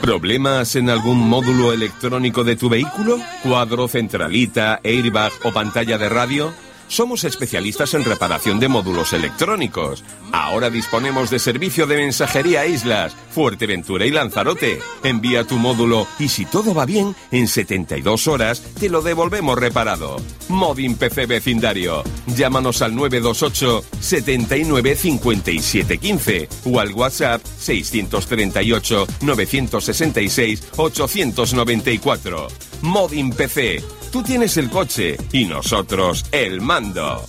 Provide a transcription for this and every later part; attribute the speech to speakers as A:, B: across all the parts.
A: ¿Problemas en algún módulo electrónico de tu vehículo? ¿Cuadro, centralita, airbag o pantalla de radio? Somos especialistas en reparación de módulos electrónicos. Ahora disponemos de servicio de mensajería a islas, Fuerteventura y Lanzarote. Envía tu módulo y si todo va bien, en 72 horas te lo devolvemos reparado. Modin PC Vecindario. Llámanos al 928 79 57 15 o al WhatsApp 638 966 894. Modin PC. Tú tienes el coche y nosotros el mando.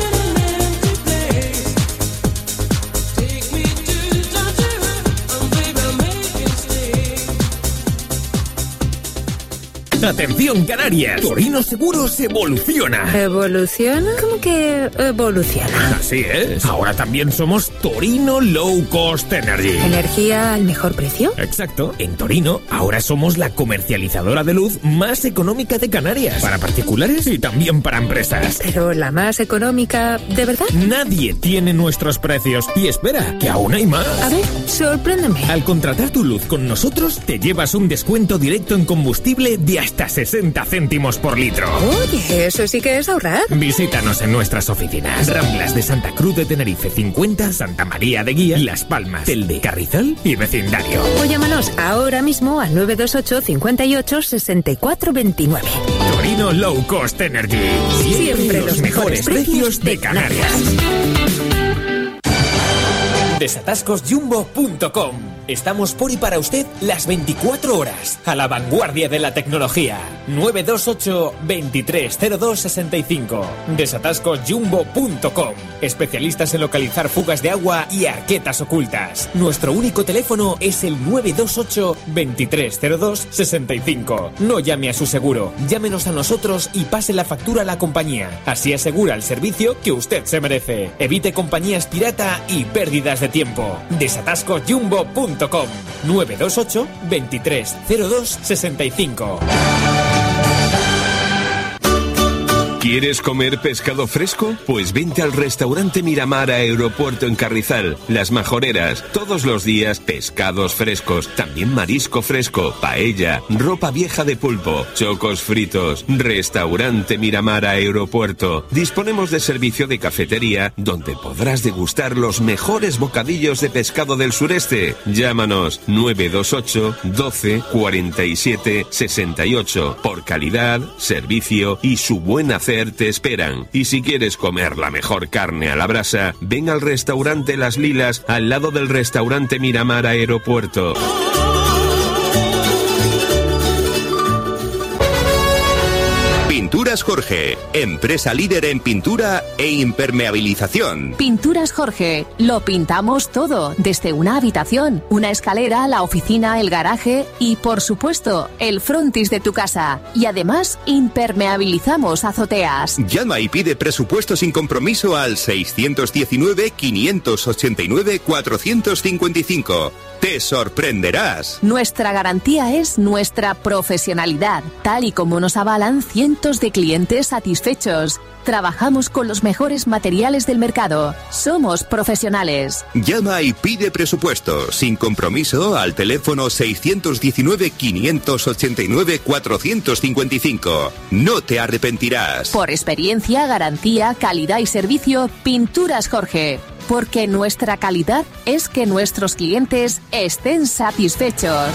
B: ¡Atención, Canarias! Torino Seguros evoluciona.
C: ¿Evoluciona? ¿Cómo que evoluciona?
B: Así es. Ahora también somos Torino Low Cost Energy.
C: ¿Energía al mejor precio?
B: Exacto. En Torino, ahora somos la comercializadora de luz más económica de Canarias. Para particulares y también para empresas.
C: Pero la más económica, ¿de verdad?
B: Nadie tiene nuestros precios. Y espera, que aún hay más.
C: A ver, sorpréndeme.
B: Al contratar tu luz con nosotros, te llevas un descuento directo en combustible de hasta 60 céntimos por litro.
C: Oye, eso sí que es ahorrar.
B: Visítanos en nuestras oficinas. Ramblas de Santa Cruz de Tenerife 50, Santa María de Guía, Las Palmas, Telde, Carrizal y Vecindario.
C: O llámanos ahora mismo al 928 58 64 29.
B: Torino Low Cost Energy. Siempre los mejores precios de Canarias. Desatascosjumbo.com. Estamos por y para usted las 24 horas, a la vanguardia de la tecnología. 928 2302 65. Desatascosjumbo.com. Especialistas en localizar fugas de agua y arquetas ocultas. Nuestro único teléfono es el 928 2302 65. No llame a su seguro, llámenos a nosotros y pase la factura a la compañía. Así asegura el servicio que usted se merece. Evite compañías pirata y pérdidas de tiempo. Desatascosjumbo.com. 928 2302 65.
A: ¿Quieres comer pescado fresco? Pues vente al restaurante Miramar Aeropuerto en Carrizal. Las Majoreras, todos los días pescados frescos, también marisco fresco, paella, ropa vieja de pulpo, chocos fritos. Restaurante Miramar Aeropuerto. Disponemos de servicio de cafetería donde podrás degustar los mejores bocadillos de pescado del sureste. Llámanos 928 12 47 68. Por calidad, servicio y su buen hacer te esperan. Y si quieres comer la mejor carne a la brasa, ven al restaurante Las Lilas, al lado del restaurante Miramar Aeropuerto.
D: Pinturas Jorge, empresa líder en pintura e impermeabilización.
E: Pinturas Jorge, lo pintamos todo, desde una habitación, una escalera, la oficina, el garaje y, por supuesto, el frontis de tu casa. Y además, impermeabilizamos azoteas.
D: Llama y pide presupuesto sin compromiso al 619-589-455. Te sorprenderás.
E: Nuestra garantía es nuestra profesionalidad, tal y como nos avalan cientos de clientes satisfechos. Trabajamos con los mejores materiales del mercado. Somos profesionales.
D: Llama y pide presupuesto sin compromiso al teléfono 619-589-455. No te arrepentirás.
E: Por experiencia, garantía, calidad y servicio, Pinturas Jorge. Porque nuestra calidad es que nuestros clientes estén satisfechos.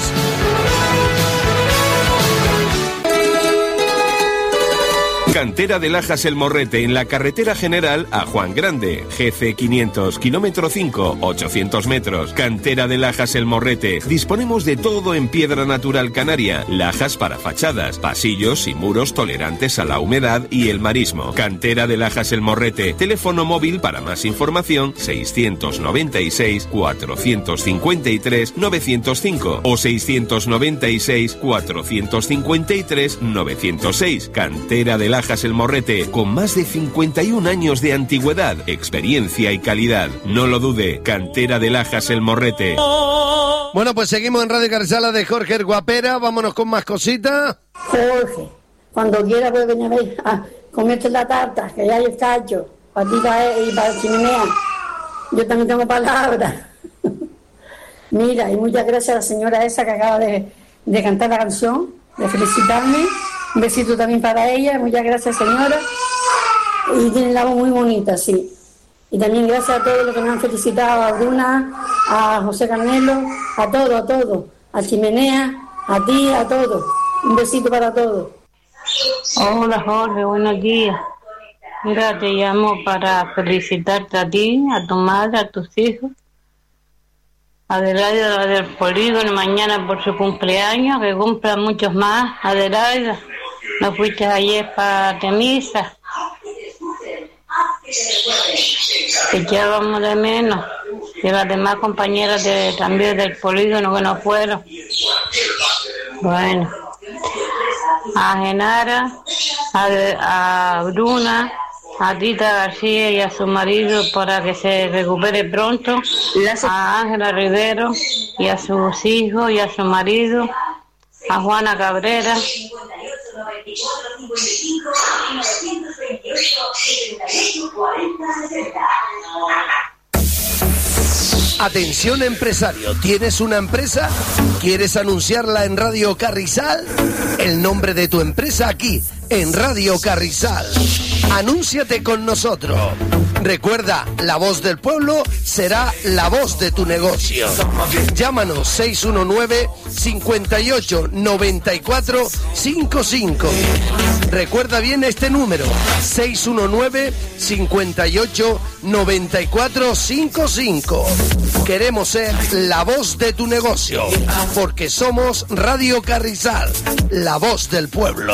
A: Cantera de Lajas El Morrete, en la carretera general a Juan Grande, GC 500, kilómetro 5, 800 metros. Cantera de Lajas El Morrete. Disponemos de todo en piedra natural canaria, lajas para fachadas, pasillos y muros tolerantes a la humedad y el marismo. Cantera de Lajas El Morrete. Teléfono móvil para más información 696 453 905 o 696 453 906. Cantera de Lajas El Morrete, con más de 51 años de antigüedad, experiencia y calidad. No lo dude, Cantera de Lajas El Morrete.
F: Bueno, pues seguimos en Radio Carrizal de Jorge el Guapera. Vámonos con más cositas.
G: Jorge, cuando quiera puede venir a comerte la tarta, que ya está hecho. Para ti y para la chimenea. Yo también tengo palabras. Mira, y muchas gracias a la señora esa que acaba de de cantar la canción, de felicitarme. Un besito también para ella, muchas gracias, señora. Y tiene la voz muy bonita, sí. Y también gracias a todos los que me han felicitado, a Bruna, a José Carmelo, a todos, a Chimenea, a ti, a todos. Un besito para todos.
H: Hola Jorge, buenos días. Mira, te llamo para felicitarte a ti, a tu madre, a tus hijos. Adelaida del Polígono, mañana por su cumpleaños, que cumpla muchos más. Adelaida, ¿no fuiste ayer para Temisa? Te echábamos de menos. Y las demás compañeras también del Polígono que no fueron. Bueno, a Genara, a Bruna, a Tita García y a su marido para que se recupere pronto, a Ángela Rivero y a sus hijos y a su marido, a Juana Cabrera.
F: Atención empresario, ¿tienes una empresa? ¿Quieres anunciarla en Radio Carrizal? El nombre de tu empresa aquí, en Radio Carrizal. Anúnciate con nosotros. Recuerda, la voz del pueblo será la voz de tu negocio. Llámanos 619 58 94 55. Recuerda bien este número, 619 58 94 55. Queremos ser la voz de tu negocio, porque somos Radio Carrizal, la voz del pueblo.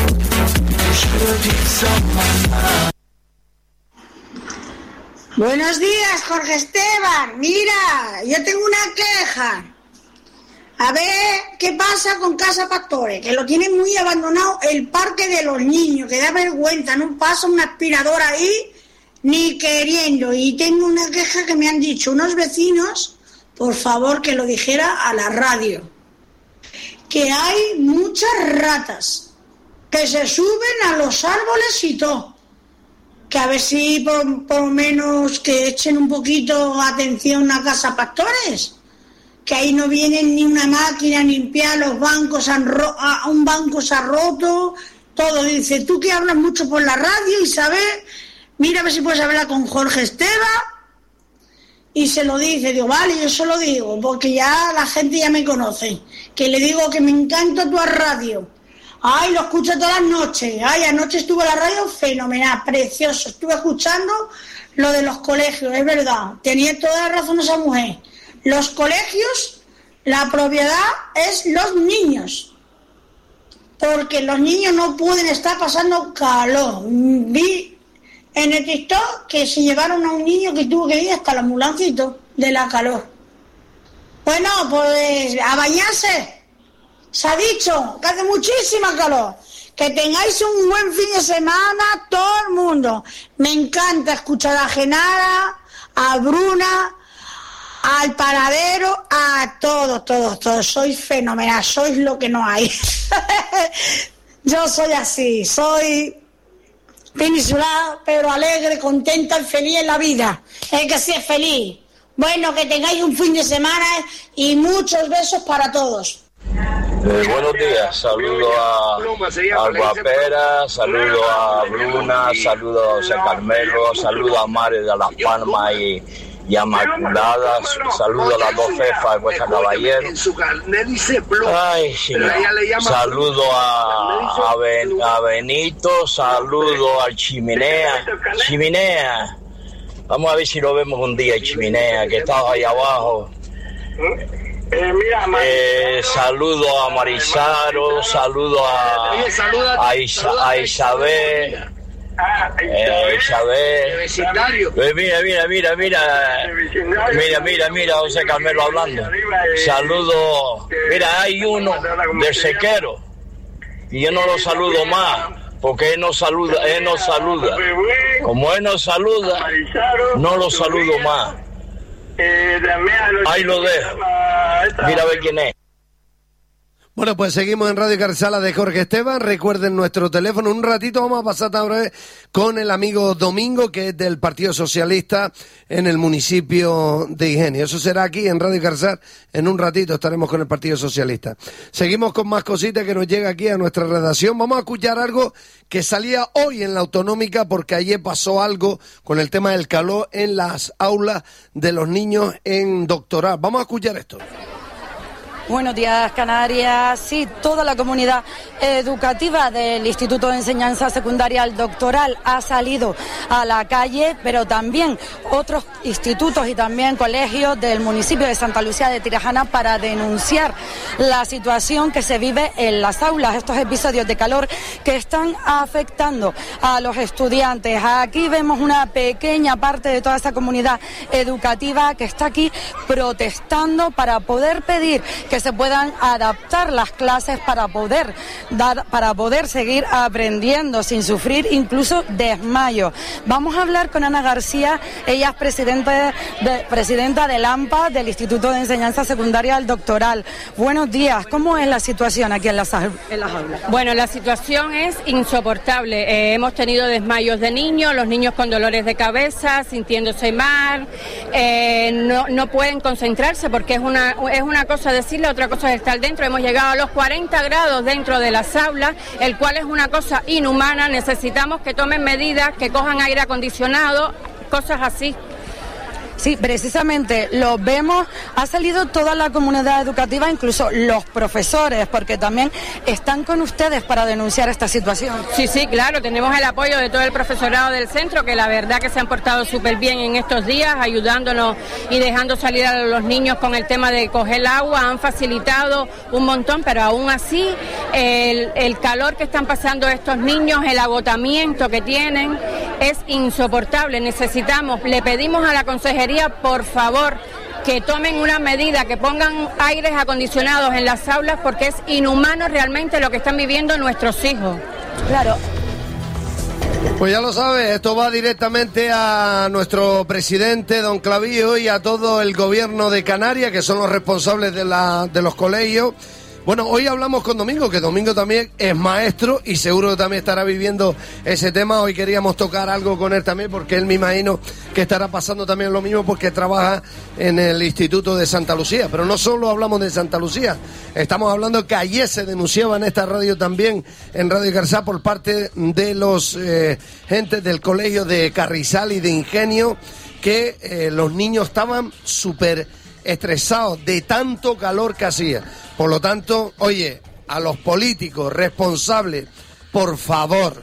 I: Buenos días, Jorge Esteban. Mira, yo tengo una queja. A ver qué pasa con Casa Pastores, que lo tienen muy abandonado el parque de los niños, que da vergüenza, no pasa una aspiradora ahí ni queriendo. Y tengo una queja que me han dicho unos vecinos, por favor que lo dijera a la radio, que hay muchas ratas que se suben a los árboles y todo. Que a ver si por lo menos que echen un poquito atención a Casa Pastores, que ahí no vienen ni una máquina a limpiar los bancos, un banco se ha roto, todo. Dice, tú que hablas mucho por la radio, Isabel, mira a ver si puedes hablar con Jorge Esteban, y se lo dice. Digo, vale, yo se lo digo, porque ya la gente ya me conoce, que le digo que me encanta tu radio. Ay, lo escucho todas las noches. Ay, anoche estuvo la radio fenomenal, precioso. Estuve escuchando lo de los colegios, es verdad. Tenía toda la razón esa mujer. Los colegios, la propiedad es los niños. Porque los niños no pueden estar pasando calor. Vi en el TikTok que se llevaron a un niño que tuvo que ir hasta la ambulancia y todo, de la calor. Bueno, pues a bañarse. Se ha dicho que hace muchísima calor. Que tengáis un buen fin de semana, todo el mundo. Me encanta escuchar a Genara, a Bruna, al Paradero, a todos. Sois fenomenal, sois lo que no hay. Yo soy así, soy peninsular, pero alegre, contenta y feliz en la vida. Es que sí es feliz. Bueno, que tengáis un fin de semana y muchos besos para todos.
J: Buenos días, saludo a Guapera, saludo a Bruna, saludo a José Carmelo, saludo a Mare de Las Palmas y a Maculada, saludo a las dos jefas de Hueca Caballero. Ay, sí, saludo a Benito, saludo al Chimenea. Vamos a ver si lo vemos un día, Chimenea, que está ahí abajo. Saludo a Marizaro, saludo a Isabel. Mira, José Carmelo hablando. Saludo, mira, hay uno del Sequero y yo no lo saludo más porque él no saluda. Como él no saluda, no lo saludo más. Ahí lo dejo. Mira a ver quién es.
F: Bueno, pues seguimos en Radio Carrizal de Jorge Esteban. Recuerden nuestro teléfono. Un ratito vamos a pasar ahora con el amigo Domingo, que es del Partido Socialista en el municipio de Ingenio. Eso será aquí en Radio Carrizal. En un ratito estaremos con el Partido Socialista. Seguimos con más cositas que nos llega aquí a nuestra redacción. Vamos a escuchar algo que salía hoy en la Autonómica, porque ayer pasó algo con el tema del calor en las aulas de los niños en doctoral. Vamos a escuchar esto.
K: Buenos días, Canarias. Sí, toda la comunidad educativa del Instituto de Enseñanza Secundaria El Doctoral ha salido a la calle, pero también otros institutos y también colegios del municipio de Santa Lucía de Tirajana para denunciar la situación que se vive en las aulas, estos episodios de calor que están afectando a los estudiantes. Aquí vemos una pequeña parte de toda esa comunidad educativa que está aquí protestando para poder pedir que se puedan adaptar las clases para poder seguir aprendiendo sin sufrir incluso desmayo. Vamos a hablar con Ana García, ella es presidenta del AMPA, del Instituto de Enseñanza Secundaria El Doctoral. Buenos días, ¿cómo es la situación aquí en las aulas?
L: Bueno, la situación es insoportable. Hemos tenido desmayos de niños, los niños con dolores de cabeza, sintiéndose mal, no pueden concentrarse porque es una cosa decirlo, otra cosa es estar dentro. Hemos llegado a los 40 grados dentro de las aulas, el cual es una cosa inhumana. Necesitamos que tomen medidas, que cojan aire acondicionado, cosas así.
K: Sí, precisamente lo vemos, ha salido toda la comunidad educativa, incluso los profesores, porque también están con ustedes para denunciar esta situación.
L: Sí, claro, tenemos el apoyo de todo el profesorado del centro, que la verdad que se han portado súper bien en estos días, ayudándonos y dejando salir a los niños con el tema de coger el agua, han facilitado un montón, pero aún así el calor que están pasando estos niños, el agotamiento que tienen, es insoportable. Le pedimos a la consejería, por favor, que tomen una medida, que pongan aires acondicionados en las aulas, porque es inhumano realmente lo que están viviendo nuestros hijos.
K: Claro.
F: Pues ya lo sabes, esto va directamente a nuestro presidente, don Clavijo, y a todo el gobierno de Canarias, que son los responsables de los colegios. Bueno, hoy hablamos con Domingo, que Domingo también es maestro y seguro que también estará viviendo ese tema. Hoy queríamos tocar algo con él también, porque él me imagino que estará pasando también lo mismo, porque trabaja en el Instituto de Santa Lucía. Pero no solo hablamos de Santa Lucía, estamos hablando que ayer se denunciaba en esta radio también, en Radio Carrizal, por parte de los gentes del colegio de Carrizal y de Ingenio, que los niños estaban súper estresados de tanto calor que hacía. Por lo tanto, oye, a los políticos responsables, por favor,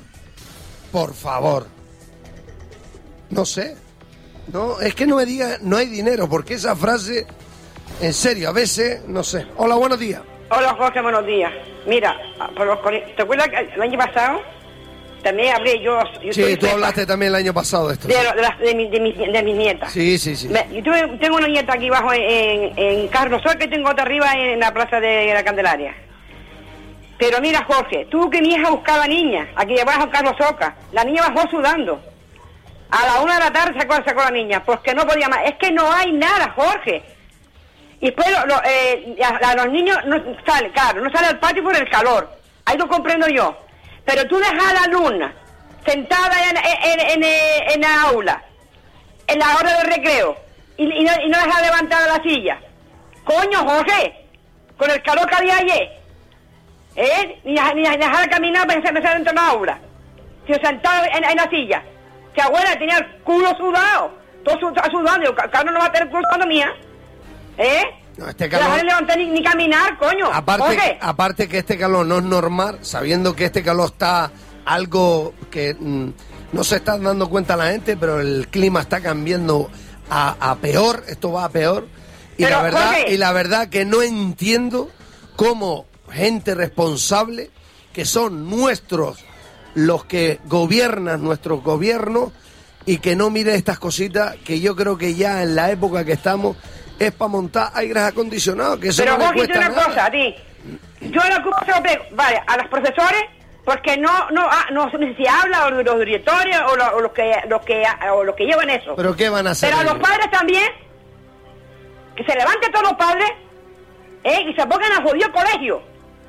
F: no sé, no, es que no me diga no hay dinero, porque esa frase, en serio, a veces, no sé. Hola, buenos días.
M: Hola, Jorge, buenos días. Mira, ¿te acuerdas que el año pasado también hablé yo
F: sí, tú hablaste también el año pasado de esto.
M: De mis nietas.
F: Sí.
M: Yo tengo una nieta aquí abajo en Carlos Soca, que tengo otra arriba en la plaza de la Candelaria. Pero mira, Jorge, tuvo que mi hija buscar a la niña, aquí abajo en Carlos Soca. La niña bajó sudando. A la 1 de la tarde sacó la niña, porque no podía más. Es que no hay nada, Jorge. Y después los niños no salen, claro, no salen al patio por el calor. Ahí lo comprendo yo. Pero tú dejas a la alumna sentada en la aula, en la hora de recreo, y no dejas levantada la silla. Coño, Jorge, con el calor que había ayer, ni dejar caminar para empezar dentro de la aula, sino sentada en la silla. Si abuela tenía el culo sudado, todo sudando, Carlos no va a tener el culo sudado mía,
F: No, este calor...
M: No levantar ni caminar, coño.
F: Aparte que este calor no es normal, sabiendo que este calor está algo que no se está dando cuenta la gente, pero el clima está cambiando a peor, esto va a peor. Y la verdad que no entiendo cómo gente responsable, que son nuestros, los que gobiernan nuestros gobiernos, y que no mire estas cositas, que yo creo que ya en la época que estamos es para montar aires acondicionados, que eso no le cuesta nada. Pero
M: cosa, a ti, yo la culpa se lo pego, vale, a los profesores, porque no sé si habla, o los directores, o los que llevan eso.
F: ¿Pero qué van a hacer?
M: Pero a los padres también, que se levanten todos los padres, y se pongan a jodido colegio,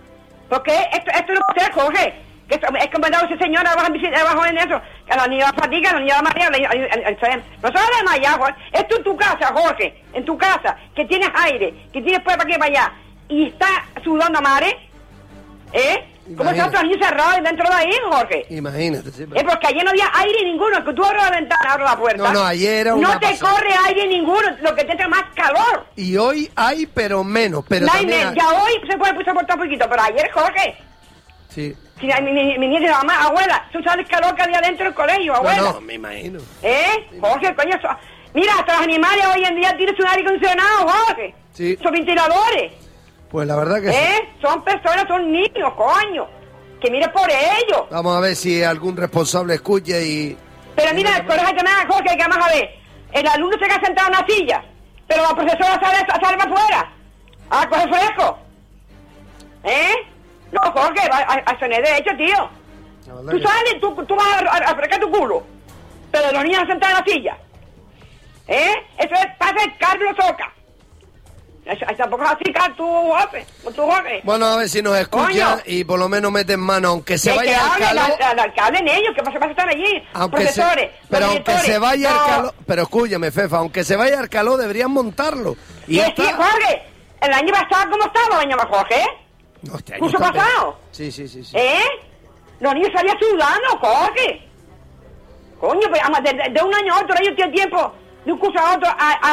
M: Porque esto no puede ser, Jorge. Que es que me ha dado ese señor abajo en eso. Que a la niña fatiga, a la niña María. No solo de Maya, Jorge. Esto en tu casa, Jorge. En tu casa. Que tienes aire. Que tienes para aquí para allá. Y está sudando a madre. ¿Cómo está otro niño cerrado dentro de ahí, Jorge?
F: Imagínate. Sí,
M: porque ayer no había aire ninguno. Que tú abres la ventana, abres la puerta.
F: No, ayer era una
M: no te pasada. Corre aire ninguno. Lo que te entra más calor.
F: Y hoy hay, pero menos. Pero
M: no
F: también
M: hay. Ya hoy se puede soportar un poquito. Pero ayer, Jorge.
F: Sí.
M: Si mi nieta y la mamá, abuela, tú sabes el calor que había dentro del colegio, abuela.
F: No, me imagino.
M: Jorge, coño, mira, hasta los animales hoy en día tienen su aire acondicionado, Jorge.
F: Sí.
M: Son ventiladores.
F: Pues la verdad que sí.
M: Son personas, son niños, coño. Que mire por ellos.
F: Vamos a ver si algún responsable escucha y...
M: Pero mira, el colegio que nada, Jorge, que vamos a ver. El alumno se queda sentado en una silla, pero la profesora sale para afuera a coger fresco. No, Jorge, a tener derecho, tío. Tú sales, tú vas a fregar tu culo. Pero los niños sentados en la silla. Eso pasa el Carlos Soca. Tampoco es así, tú, Jorge.
F: Bueno, a ver si nos escucha y por lo menos meten mano, aunque se vaya el calor.
M: Que hablen ellos, que pasa estar allí, profesores.
F: Pero aunque se vaya el calor, pero escúchame, Fefa, aunque se vaya el calor deberían montarlo.
M: Y sí, Jorge, el año pasado, ¿cómo estaba el año pasado, Jorge?
F: No, este año
M: ¿Curso pasado?
F: Sí.
M: Los niños salían sudando, Jorge. Coño, pues de un año a otro ellos tienen tiempo de un curso a otro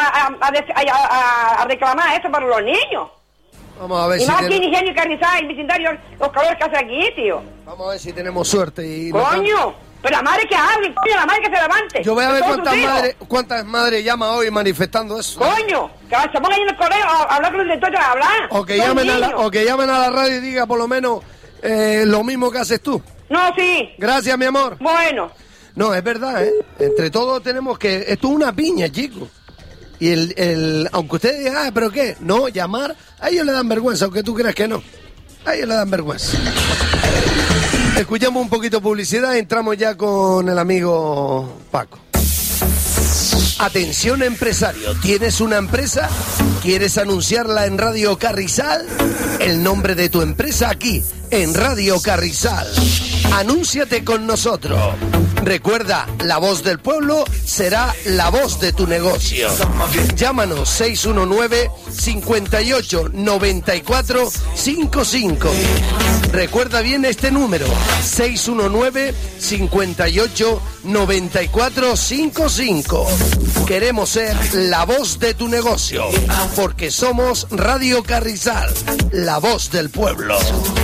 M: a reclamar eso para los niños.
F: Vamos a ver
M: y más aquí en Ingenio y Carrizal, el vecindario, los calores que hace aquí, tío.
F: Vamos a ver si tenemos suerte y...
M: Coño, pero la madre que hable, coño, la madre que se levante.
F: Yo voy a ver cuántas madres llama hoy manifestando eso.
M: Coño, que se pongan ahí en el correo a hablar con el director a hablar.
F: O que llamen a la radio y diga por lo menos lo mismo que haces tú.
M: No, sí.
F: Gracias, mi amor.
M: Bueno.
F: No, es verdad, Entre todos tenemos que... Esto es una piña, chicos. Y aunque ustedes digan, ¿pero qué? No, llamar, a ellos le dan vergüenza, aunque tú creas que no. A ellos le dan vergüenza. Escuchamos un poquito de publicidad y entramos ya con el amigo Paco. Atención empresario, ¿tienes una empresa? ¿Quieres anunciarla en Radio Carrizal? El nombre de tu empresa aquí, en Radio Carrizal. Anúnciate con nosotros. Recuerda, la voz del pueblo será la voz de tu negocio. Llámanos 619 58 94 55. Recuerda bien este número, 619 58 94 55. Queremos ser la voz de tu negocio, porque somos Radio Carrizal, la voz del pueblo.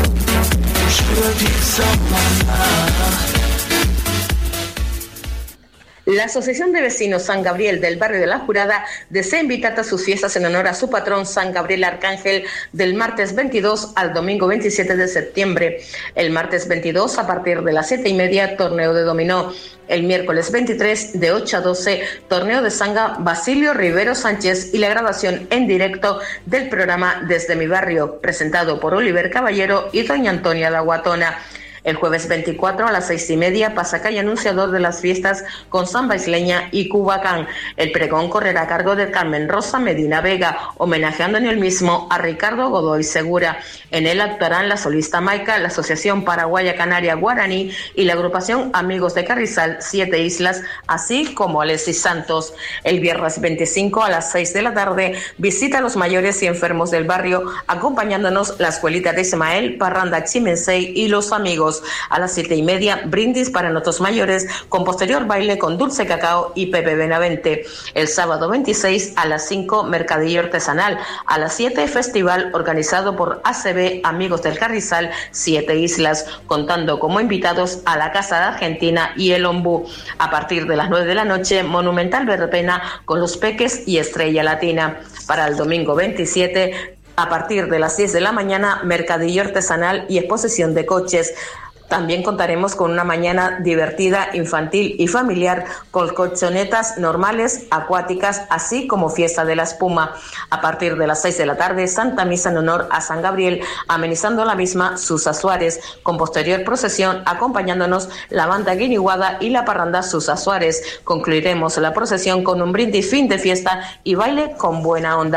N: La Asociación de Vecinos San Gabriel del barrio de La Jurada desea invitar a sus fiestas en honor a su patrón San Gabriel Arcángel del martes 22 al domingo 27 de septiembre. El martes 22 a partir de las 7:30 torneo de dominó. El miércoles 23 de 8 a 12 torneo de sanga Basilio Rivero Sánchez y la grabación en directo del programa Desde mi barrio, presentado por Oliver Caballero y doña Antonia Daguatona. El jueves 24 a las 6:30 pasacalle anunciador de las fiestas con samba isleña y cubacán. El pregón correrá a cargo de Carmen Rosa Medina Vega, homenajeando en el mismo a Ricardo Godoy Segura. En él actuarán la solista Maica, la Asociación Paraguaya Canaria Guaraní y la agrupación Amigos de Carrizal 7 Islas, así como Alexis Santos. El viernes 25 a las 6 de la tarde visita a los mayores y enfermos del barrio, acompañándonos la escuelita de Ismael, Parranda Chimensei y los amigos. A las 7:30, brindis para nuestros mayores, con posterior baile con Dulce Cacao y Pepe Benavente. El sábado 26 a las 5, mercadillo artesanal. A las 7, festival organizado por ACB Amigos del Carrizal 7 Islas, contando como invitados a la Casa de Argentina y el Ombú. A partir de las 9 de la noche, monumental verbena con los Peques y Estrella Latina. Para el domingo 27, a partir de las 10 de la mañana, mercadillo artesanal y exposición de coches. También contaremos con una mañana divertida, infantil y familiar, con colchonetas normales, acuáticas, así como fiesta de la espuma. A partir de las 6 de la tarde, Santa Misa en honor a San Gabriel, amenizando la misma Susa Suárez, con posterior procesión acompañándonos la banda Guiniguada y la parranda Susa Suárez. Concluiremos la procesión con un brindis fin de fiesta y baile con buena onda.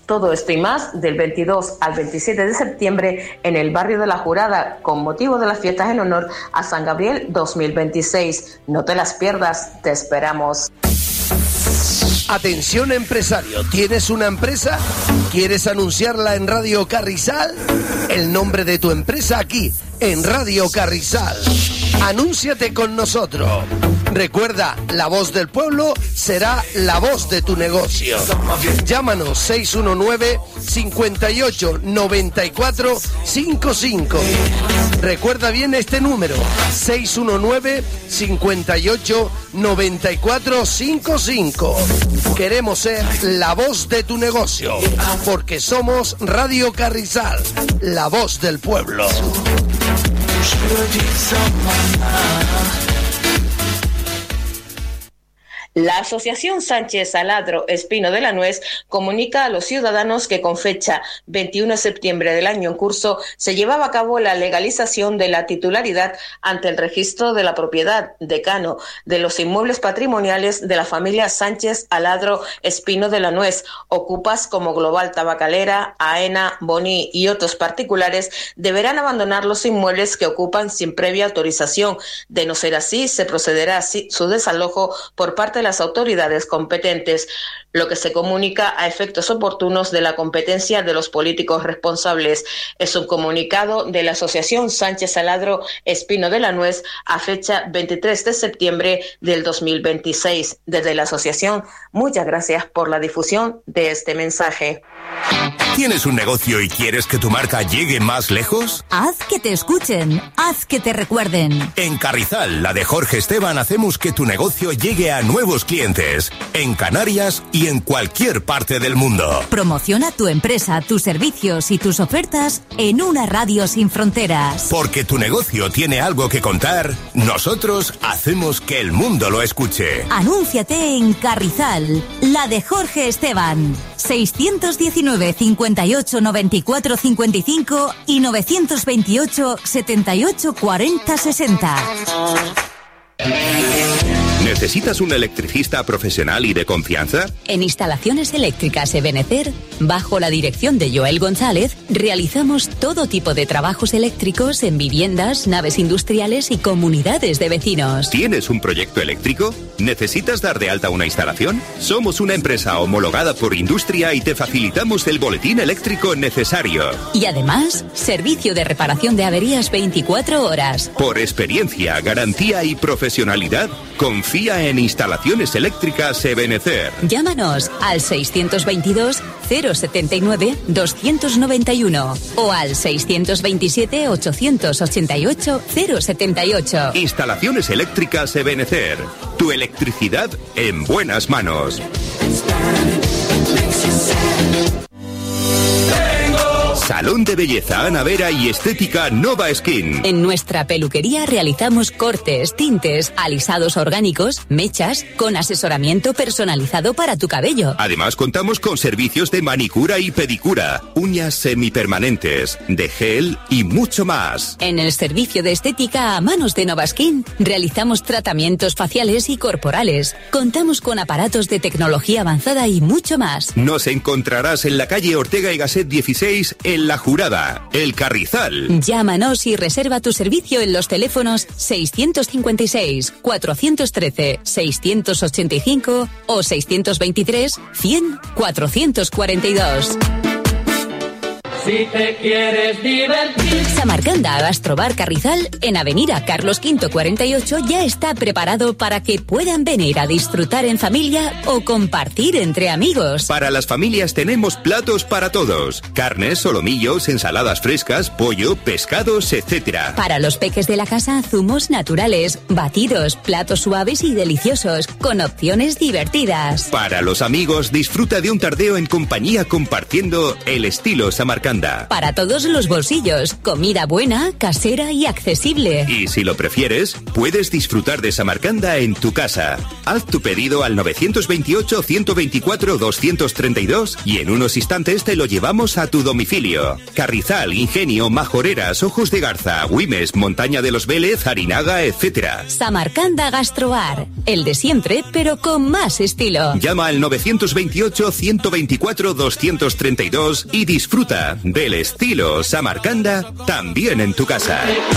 N: Todo esto y más del 22 al 27 de septiembre en el barrio de La Jurada, con motivo de las fiestas en honor a San Gabriel 2026. No te las pierdas, te esperamos.
F: Atención empresario, ¿tienes una empresa? ¿Quieres anunciarla en Radio Carrizal? El nombre de tu empresa aquí, en Radio Carrizal. Anúnciate con nosotros. Recuerda, la voz del pueblo será la voz de tu negocio. Llámanos 619 58 94 55. Recuerda bien este número, 619 58 94 55. Queremos ser la voz de tu negocio, porque somos Radio Carrizal, la voz del pueblo.
N: La Asociación Sánchez Aladro Espino de la Nuez comunica a los ciudadanos que con fecha 21 de septiembre del año en curso se llevaba a cabo la legalización de la titularidad ante el registro de la propiedad decano de los inmuebles patrimoniales de la familia Sánchez Aladro Espino de la Nuez. Ocupas como Global Tabacalera, AENA, Boni y otros particulares deberán abandonar los inmuebles que ocupan sin previa autorización. De no ser así, se procederá a su desalojo por parte de las autoridades competentes, lo que se comunica a efectos oportunos de la competencia de los políticos responsables. Es un comunicado de la Asociación Sánchez Aladro Espino de la Nuez a fecha 23 de septiembre del 2026. Desde la asociación, muchas gracias por la difusión de este mensaje.
D: ¿Tienes un negocio y quieres que tu marca llegue más lejos?
O: Haz que te escuchen, haz que te recuerden.
D: En Carrizal, la de Jorge Esteban, hacemos que tu negocio llegue a nuevos clientes, en Canarias y en cualquier parte del mundo.
O: Promociona tu empresa, tus servicios y tus ofertas en una radio sin fronteras.
D: Porque tu negocio tiene algo que contar, nosotros hacemos que el mundo lo escuche.
O: Anúnciate en Carrizal, la de Jorge Esteban. 619 58 94 55 y 928 78 40 60.
D: ¿Necesitas un electricista profesional y de confianza?
E: En Instalaciones Eléctricas Ebenecer, bajo la dirección de Joel González, realizamos todo tipo de trabajos eléctricos en viviendas, naves industriales y comunidades de vecinos.
D: ¿Tienes un proyecto eléctrico? ¿Necesitas dar de alta una instalación? Somos una empresa homologada por Industria y te facilitamos el boletín eléctrico necesario.
E: Y además, servicio de reparación de averías 24 horas.
D: Por experiencia, garantía y profesionalidad, confía en Instalaciones Eléctricas Ebenecer.
E: Llámanos al 622 079 291 o al 627 888 078.
D: Instalaciones Eléctricas Ebenecer. Tu electricidad en buenas manos. Salón de Belleza Ana Vera y Estética Nova Skin.
E: En nuestra peluquería realizamos cortes, tintes, alisados orgánicos, mechas, con asesoramiento personalizado para tu cabello.
D: Además contamos con servicios de manicura y pedicura, uñas semipermanentes, de gel y mucho más.
E: En el servicio de estética a manos de Nova Skin realizamos tratamientos faciales y corporales. Contamos con aparatos de tecnología avanzada y mucho más.
D: Nos encontrarás en la calle Ortega y Gasset 16 en La Jurada, El Carrizal.
E: Llámanos y reserva tu servicio en los teléfonos 656 413 685 o 623 100 442.
P: Si te quieres divertir.
E: Samarcanda Gastrobar Carrizal, en Avenida Carlos V 48, ya está preparado para que puedan venir a disfrutar en familia o compartir entre amigos.
D: Para las familias tenemos platos para todos: carnes, solomillos, ensaladas frescas, pollo, pescados, etc.
E: Para los peques de la casa, zumos naturales, batidos, platos suaves y deliciosos, con opciones divertidas.
D: Para los amigos, disfruta de un tardeo en compañía compartiendo el estilo samarcandino. Samarcanda.
O: Para todos los bolsillos, comida buena, casera y accesible.
D: Y si lo prefieres, puedes disfrutar de Samarcanda en tu casa. Haz tu pedido al 928-124-232 y en unos instantes te lo llevamos a tu domicilio. Carrizal, Ingenio, Majoreras, Ojos de Garza, Güimes, Montaña de los Vélez, Arinaga, etc.
O: Samarcanda Gastroar, el de siempre, pero con más estilo.
D: Llama al 928-124-232 y disfruta del estilo Samarcanda también en tu casa.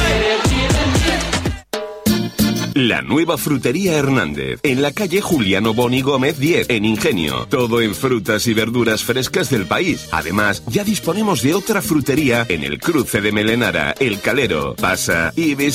A: La nueva frutería Hernández, en la calle Juliano Boni Gómez 10, en Ingenio. Todo en frutas y verduras frescas del país. Además, ya disponemos de otra frutería en el cruce de Melenara, El Calero. Pasa y visita.